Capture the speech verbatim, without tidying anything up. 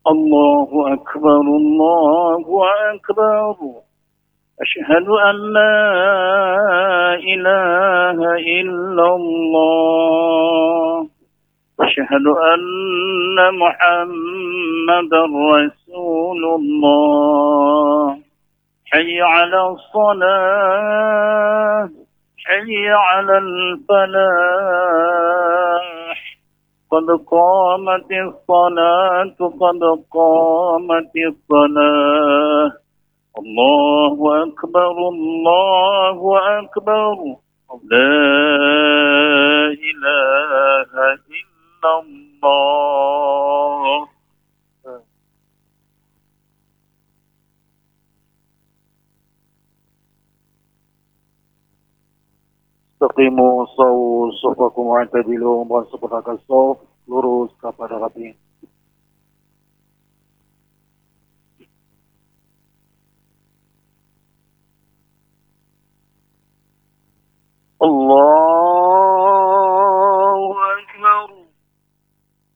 الله أكبر الله أكبر أشهد أن لا إله إلا الله أشهد أن محمدا رسول الله حي على الصلاة حي على الفلاح قد قامت الصلاة قد قامت الصلاة الله أكبر الله أكبر لا إله إلا الله. Istaqimu sawu sufakum wa'tadilu, bersempurnakan saf lurus kepada rapi.